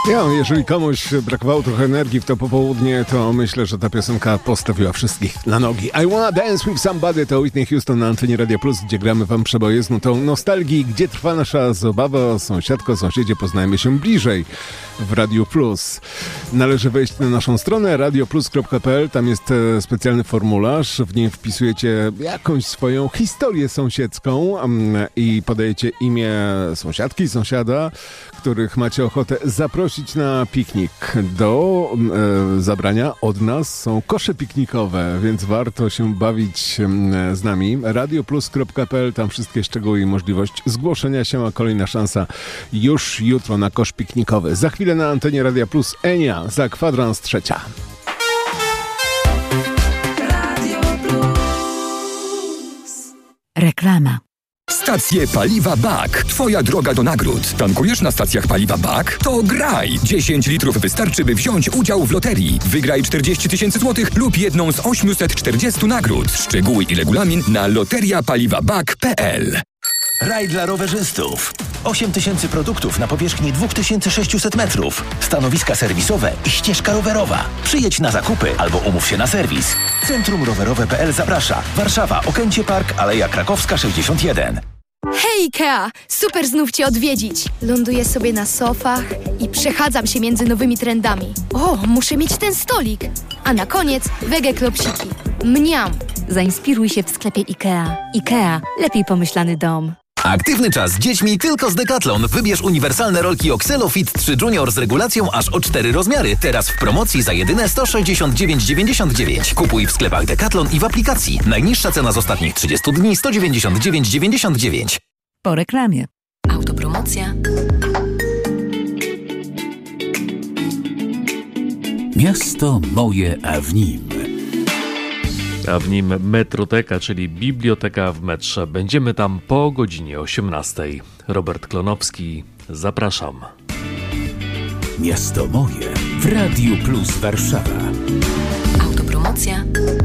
Jeżeli komuś brakowało trochę energii w to popołudnie, to myślę, że ta piosenka postawiła wszystkich na nogi. I Wanna Dance With Somebody to Whitney Houston na antenie Radia Plus, gdzie gramy wam przebojezdną tą nostalgii, gdzie trwa nasza zabawa. Sąsiadko, sąsiedzie, poznajmy się bliżej w Radiu Plus. Należy wejść na naszą stronę radioplus.pl, tam jest specjalny formularz, w nim wpisujecie jakąś swoją historię sąsiedzką i podajecie imię sąsiadki, sąsiada, których macie ochotę zaprosić na piknik. Do zabrania od nas są kosze piknikowe, więc warto się bawić z nami. radioplus.pl, tam wszystkie szczegóły i możliwość zgłoszenia się, a kolejna szansa już jutro na kosz piknikowy. Za chwilę na antenie Radia Plus Enia za kwadrans trzecia. Reklama. Stacje paliwa BAK. Twoja droga do nagród. Tankujesz na stacjach paliwa BAK? To graj! 10 litrów wystarczy, by wziąć udział w loterii. Wygraj 40 000 złotych lub jedną z 840 nagród. Szczegóły i regulamin na loteriapaliwabak.pl. Raj dla rowerzystów. 8000 produktów na powierzchni 2600 metrów. Stanowiska serwisowe i ścieżka rowerowa. Przyjedź na zakupy albo umów się na serwis. Centrum Rowerowe.pl zaprasza. Warszawa, Okęcie Park, Aleja Krakowska 61. Hej Ikea! Super znów Cię odwiedzić. Ląduję sobie na sofach i przechadzam się między nowymi trendami. O, muszę mieć ten stolik. A na koniec wege klopsiki. Mniam! Zainspiruj się w sklepie IKEA. IKEA. Lepiej pomyślany dom. Aktywny czas z dziećmi tylko z Decathlon. Wybierz uniwersalne rolki Oxelo Fit 3 Junior z regulacją aż o 4 rozmiary. Teraz w promocji za jedyne 169,99. Kupuj w sklepach Decathlon i w aplikacji. Najniższa cena z ostatnich 30 dni 199,99. Po reklamie. Autopromocja. Miasto moje, a w nim. A w nim Metroteka, czyli biblioteka w metrze. Będziemy tam po godzinie 18. Robert Klonowski, zapraszam. Miasto moje w Radiu Plus Warszawa. Autopromocja.